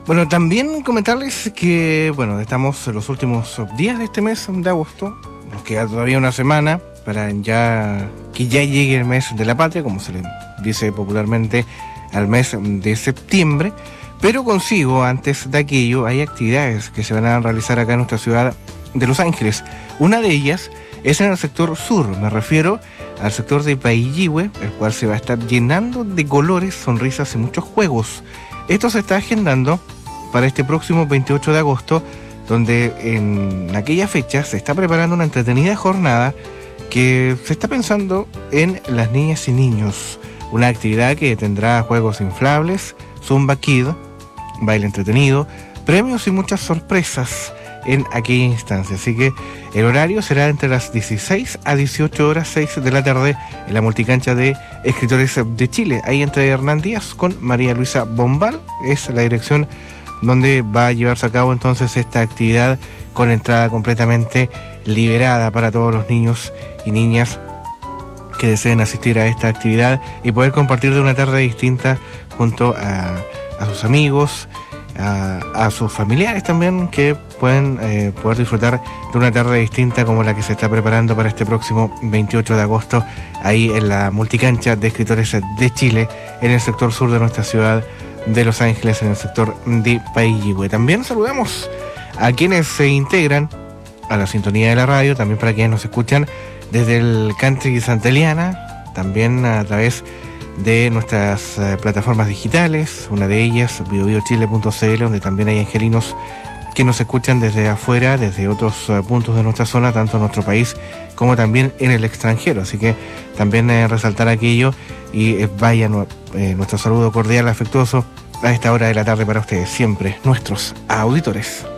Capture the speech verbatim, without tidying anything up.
Bueno, también comentarles que, bueno, estamos en los últimos días de este mes de agosto. Nos queda todavía una semana para ya que ya llegue el mes de la patria, como se le dice popularmente al mes de septiembre. Pero consigo, antes de aquello, hay actividades que se van a realizar acá en nuestra ciudad de Los Ángeles. Una de ellas es en el sector sur, me refiero al sector de Ipaiyihue, el cual se va a estar llenando de colores, sonrisas y muchos juegos. Esto se está agendando para este próximo veintiocho de agosto, donde en aquella fecha se está preparando una entretenida jornada que se está pensando en las niñas y niños. Una actividad que tendrá juegos inflables, Zumba Kid, baile entretenido, premios y muchas sorpresas en aquella instancia. Así que el horario será entre las dieciséis a dieciocho horas, seis de la tarde, en la multicancha de Escritores de Chile, ahí entre Hernán Díaz con María Luisa Bombal. Es la dirección donde va a llevarse a cabo entonces esta actividad, con entrada completamente liberada para todos los niños y niñas que deseen asistir a esta actividad y poder compartir de una tarde distinta junto a, a sus amigos, a, a sus familiares también, que pueden eh, poder disfrutar de una tarde distinta como la que se está preparando para este próximo veintiocho de agosto, ahí en la multicancha de Escritores de Chile, en el sector sur de nuestra ciudad de Los Ángeles, en el sector de Ipaiyihue. También saludamos a quienes se integran a la sintonía de la radio, también para quienes nos escuchan desde el country Santa Eliana, también a través de nuestras uh, plataformas digitales, una de ellas bio bio chile punto c l, donde también hay angelinos que nos escuchan desde afuera, desde otros uh, puntos de nuestra zona, tanto en nuestro país como también en el extranjero. Así que también eh, resaltar aquello y eh, vaya no, eh, nuestro saludo cordial, afectuoso a esta hora de la tarde para ustedes, siempre nuestros auditores.